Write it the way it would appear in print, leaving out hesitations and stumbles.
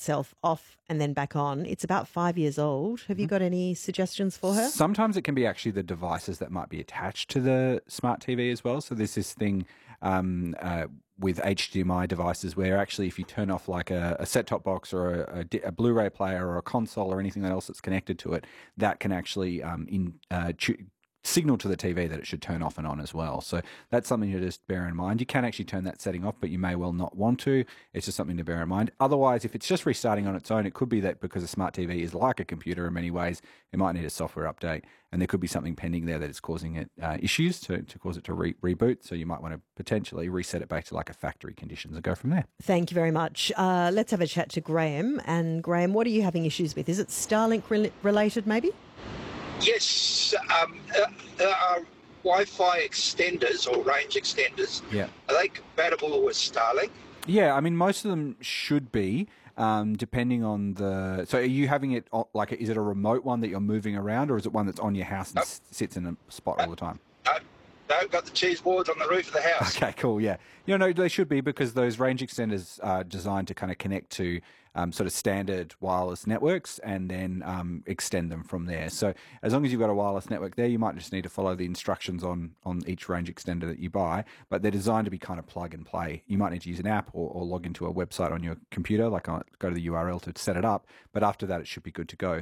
itself off and then back on. It's about 5 years old. Have you got any suggestions for her? Sometimes it can be actually the devices that might be attached to the smart TV as well. So there's this thing with HDMI devices where actually if you turn off like a set-top box or a Blu-ray player or a console or anything else that's connected to it, that can actually signal to the TV that it should turn off and on as well. So that's something to just bear in mind. You can actually turn that setting off, but you may well not want to. It's just something to bear in mind. Otherwise, if it's just restarting on its own, it could be that because a smart TV is like a computer in many ways, it might need a software update, and there could be something pending there that is causing it issues to cause it to reboot. So you might want to potentially reset it back to like a factory conditions and go from there. Thank you very much. Let's have a chat to Graham. And Graham, what are you having issues with? Is it Starlink related maybe? Yes, Wi-Fi extenders or range extenders, are they compatible with Starlink? Yeah, I mean, most of them should be, depending on the... So are you having it, like, is it a remote one that you're moving around, or is it one that's on your house and sits in a spot all the time? No, got the cheese boards on the roof of the house. Okay, cool, yeah. No, they should be, because those range extenders are designed to kind of connect to sort of standard wireless networks and then extend them from there. So as long as you've got a wireless network there, you might just need to follow the instructions on each range extender that you buy, but they're designed to be kind of plug and play. You might need to use an app or log into a website on your computer, like go to the URL to set it up, but after that it should be good to go.